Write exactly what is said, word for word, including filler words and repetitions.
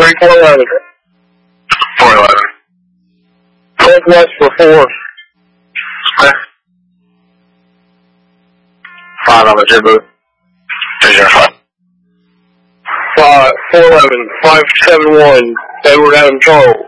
three four eleven. four eleven. Northwest for four. Okay. Five on the two boot. Three zero five. Five four eleven five seven one. Edward Adam Charles.